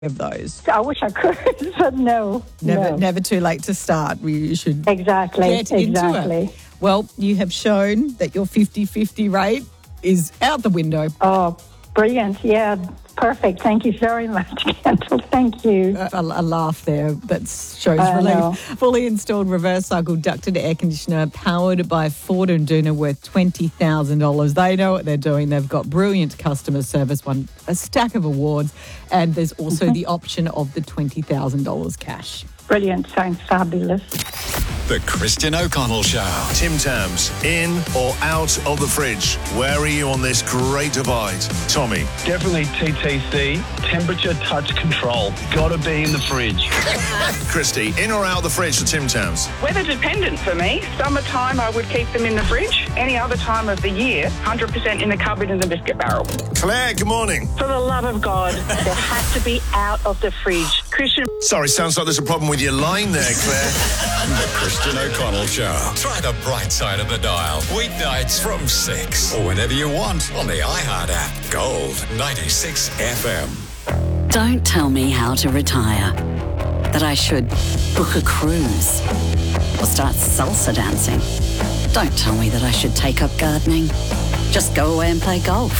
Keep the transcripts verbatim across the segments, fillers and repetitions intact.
of those? I wish I could, but no. Never, no. never too late to start. We should Exactly, get into exactly. it. Well, you have shown that your fifty-fifty rate is out the window. Oh, brilliant. Yeah, perfect. Thank you very much, Kendall. Thank you. A, a laugh there that shows I relief. know. Fully installed reverse cycle ducted air conditioner powered by Ford and Duna worth twenty thousand dollars. They know what they're doing. They've got brilliant customer service, won a stack of awards, and there's also Mm-hmm. the option of the twenty thousand dollars cash. Brilliant. Sounds fabulous. The Christian O'Connell Show. Tim Tams, in or out of the fridge? Where are you on this great divide? Tommy. Definitely T T C, temperature touch control. Gotta be in the fridge. Christy, in or out of the fridge for Tim Tams? Weather dependent for me. Summertime, I would keep them in the fridge. Any other time of the year, one hundred percent in the cupboard in the biscuit barrel. Claire, good morning. For the love of God, they have to be out of the fridge. Christian. Sorry, sounds like there's a problem with your line there, Claire. The Christian O'Connell Show. Try the bright side of the dial. Weeknights from six. Or whenever you want on the iHeart app. Gold ninety-six F M. Don't tell me how to retire. That I should book a cruise or start salsa dancing. Don't tell me that I should take up gardening. Just go away and play golf.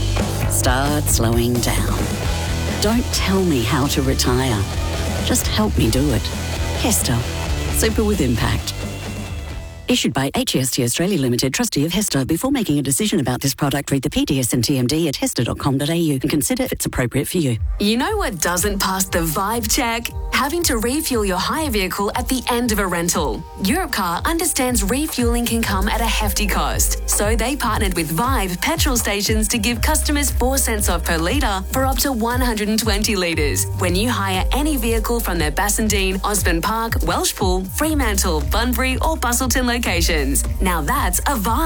Start slowing down. Don't tell me how to retire. Just help me do it. Hester. Super with impact. Issued by H E S T Australia Limited, trustee of Hester. Before making a decision about this product, read the P D S and T M D at hester dot com dot a u and consider if it's appropriate for you. You know what doesn't pass the vibe check? Having to refuel your hire vehicle at the end of a rental. Europcar understands refueling can come at a hefty cost, so they partnered with Vibe petrol stations to give customers four cents off per litre for up to one hundred twenty litres when you hire any vehicle from their Bassendean, Osborne Park, Welshpool, Fremantle, Bunbury or Bustleton locations. Now that's a vibe.